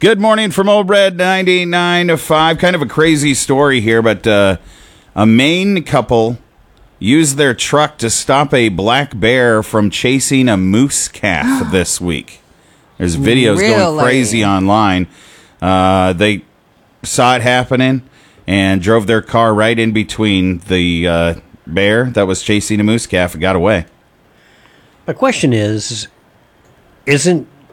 Good morning from Old Red 99.5. Kind of a crazy story here, but a Maine couple used their truck to stop a black bear from chasing a moose calf this week. There's videos going crazy online. They saw it happening and drove their car right in between the bear that was chasing a moose calf and got away. My question is, if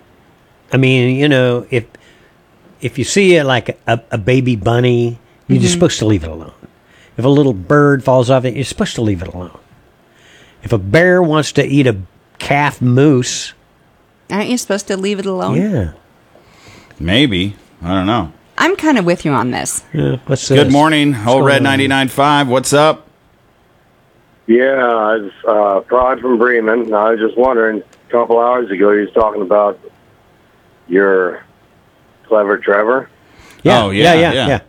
you see like a baby bunny, you're just supposed to leave it alone. If a little bird falls off it, you're supposed to leave it alone. If a bear wants to eat a calf moose, aren't you supposed to leave it alone? Yeah. Maybe. I don't know. I'm kind of with you on this. Yeah, what's Good morning, Old Red 99.5. What's up? Yeah, it's Prod from Bremen. I was just wondering, a couple hours ago, you was talking about your Clever Trevor. Yeah. Oh, yeah.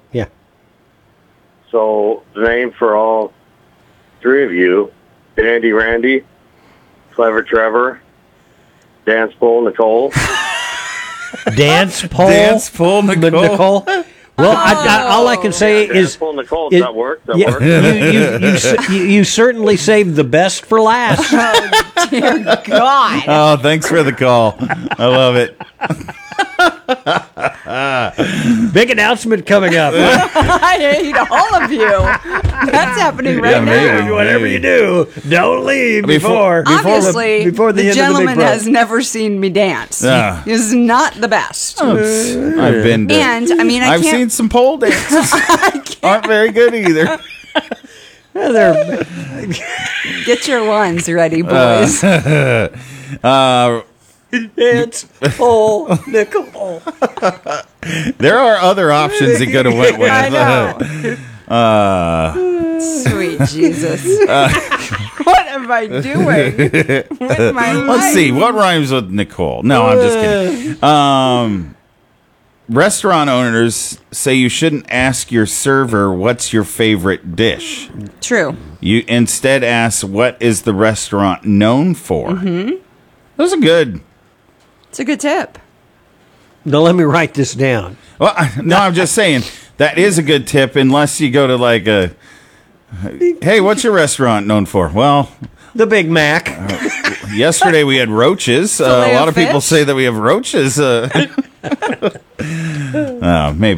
So the name for all three of you, Dandy Randy, Clever Trevor, Dance Pole Nicole. Dance pole Nicole. Well, all I can say is... Dance Pole Nicole, does that work? You certainly saved the best for last. Oh, dear God. Oh, thanks for the call. I love it. Big announcement coming up. I hate all of you. That's happening right now. Whatever you do, don't leave before Obviously, before the end gentleman of the big has never seen me dance. He's not the best. I've been to, And, I mean, I've seen some pole dances. Aren't very good either. Get your ones ready, boys. Dance pole Nicole. There are other options you could have went with. I know. Sweet Jesus. What am I doing with my life? Let's see. What rhymes with Nicole? No, I'm just kidding. Restaurant owners say you shouldn't ask your server what's your favorite dish. True. You instead ask what is the restaurant known for. Mm-hmm. Those are good. It's a good tip. Now let me write this down. Well, no, I'm just saying that is a good tip unless you go to like a, hey, what's your restaurant known for? Well, the Big Mac. Yesterday we had roaches. A lot of people say that we have roaches. Maybe